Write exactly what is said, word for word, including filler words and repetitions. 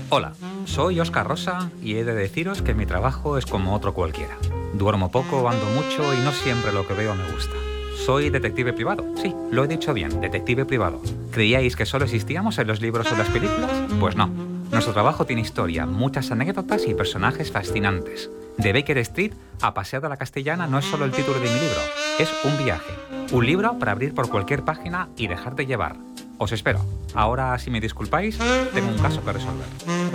Hola, soy Óscar Rosa y he de deciros que mi trabajo es como otro cualquiera. Duermo poco, ando mucho y no siempre lo que veo me gusta. Soy detective privado, sí, lo he dicho bien, detective privado. ¿Creíais que solo existíamos en los libros o las películas? Pues no. Nuestro trabajo tiene historia, muchas anécdotas y personajes fascinantes. De Baker Street a Paseo de la Castellana no es solo el título de mi libro, es un viaje. Un libro para abrir por cualquier página y dejarte llevar. Os espero. Ahora, si me disculpáis, tengo un caso que resolver.